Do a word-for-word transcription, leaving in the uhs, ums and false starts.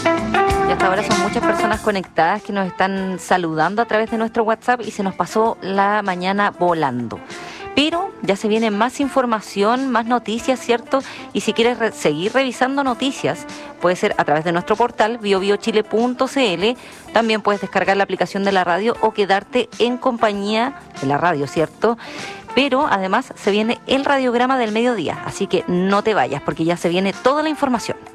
Y hasta ahora son muchas personas conectadas que nos están saludando a través de nuestro WhatsApp y se nos pasó la mañana volando. Pero ya se viene más información, más noticias, ¿cierto? Y si quieres re- seguir revisando noticias, puede ser a través de nuestro portal bio bio chile punto c l. También puedes descargar la aplicación de la radio o quedarte en compañía de la radio, ¿cierto? Pero además se viene el radiograma del mediodía, así que no te vayas porque ya se viene toda la información.